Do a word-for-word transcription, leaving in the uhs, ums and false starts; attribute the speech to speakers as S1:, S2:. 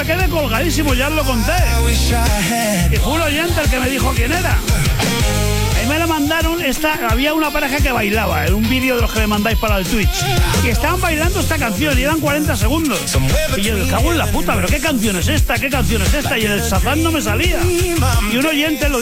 S1: quedé colgadísimo, ya os lo conté. Y fue un oyente el que me dijo quién era. Ahí me la mandaron, esta, había una pareja que bailaba, en un vídeo de los que me mandáis para el Twitch. Y estaban bailando esta canción y eran cuarenta segundos. Y yo, me cago en la puta, ¿pero qué canción es esta? ¿Qué canción es esta? Y en el Shazam no me salía. Y un oyente lo